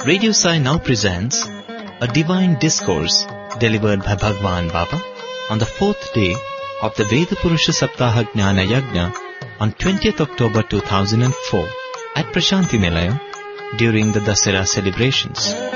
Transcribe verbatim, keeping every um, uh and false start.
Radio Sai now presents a divine discourse delivered by Bhagwan Baba on the fourth day of the Veda Purusha Saptaha Jnana Yajna on twentieth October two thousand four at Prashanti Nilayam during the Dasara celebrations.